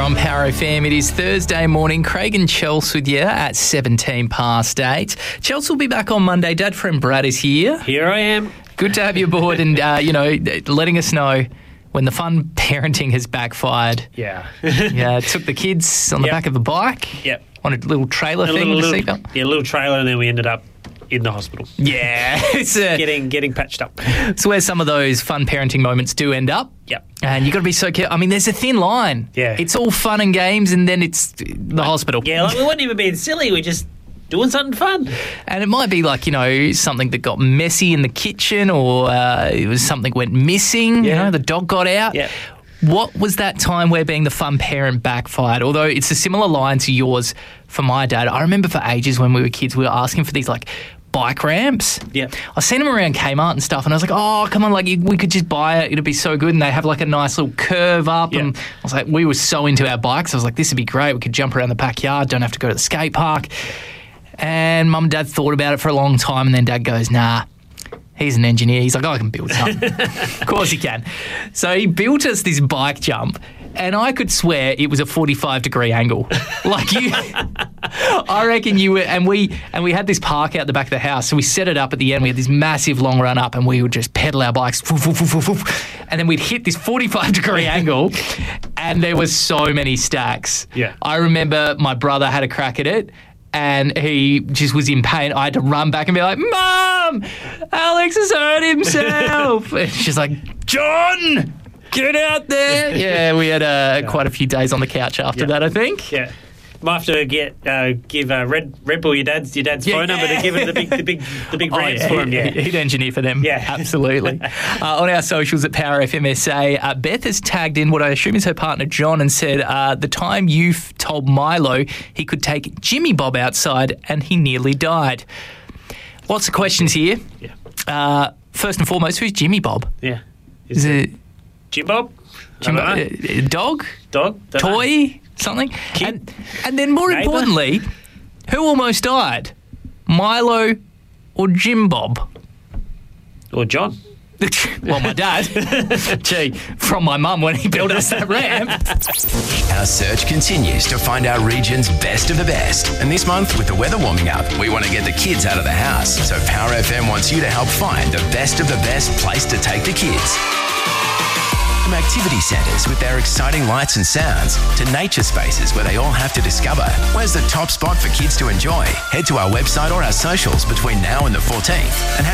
on Power FM. It is Thursday morning. Craig and Chelsea with you at 17 past 8. Chelsea will be back on Monday. Dad friend Brad is here. Here I am. Good to have you aboard and, letting us know when the fun parenting has backfired. Yeah. Took the kids on the back of a bike. Yep. On a little trailer with a seatbelt. Yeah, a little trailer, and then we ended up in the hospital. Yeah. It's getting patched up. It's where some of those fun parenting moments do end up. Yep. And you got to be so careful. I mean, there's a thin line. Yeah. It's all fun and games, and then it's the hospital. Yeah, like we weren't even being silly. We're just doing something fun. And it might be like, something that got messy in the kitchen, or it was something went missing. Yeah. The dog got out. Yeah. What was that time where being the fun parent backfired? Although it's a similar line to yours for my dad. I remember for ages when we were kids, we were asking for these bike ramps. Yeah. I seen them around Kmart and stuff, and I was like, oh, come on, we could just buy it. It'd be so good. And they have a nice little curve up. Yeah. And I was like, we were so into our bikes. I was like, this would be great. We could jump around the backyard, don't have to go to the skate park. And Mum and Dad thought about it for a long time, and then Dad goes, nah. He's an engineer. He's like, I can build something. Of course he can. So he built us this bike jump, and I could swear it was a 45-degree angle. I reckon you were, and we had this park out the back of the house, so we set it up at the end. We had this massive long run up, and we would just pedal our bikes, and then we'd hit this 45-degree angle, and there was so many stacks. Yeah. I remember my brother had a crack at it, and he just was in pain. I had to run back and be like, Mum, Alex has hurt himself. And she's like, John, get out there. Yeah, we had quite a few days on the couch after that, I think. Yeah. Might have to give Red Bull your dad's phone number to give him the big ramps for him. Yeah, he'd engineer for them. Yeah, absolutely. On our socials at Power FM SA, Beth has tagged in what I assume is her partner John and said the time you told Milo he could take Jimmy Bob outside and he nearly died. Lots of questions here. Yeah. First and foremost, who's Jimmy Bob? Yeah. Is it Jim Bob? Dog? Dog? Toy? Something? And then more importantly, who almost died? Milo or Jim Bob? Or John? Well, my dad. Gee, from my mum when he built us that ramp. Our search continues to find our region's best of the best. And this month, with the weather warming up, we want to get the kids out of the house. So Power FM wants you to help find the best of the best place to take the kids. From activity centres with their exciting lights and sounds to nature spaces where they all have to discover where's the top spot for kids to enjoy. Head to our website or our socials between now and the 14th and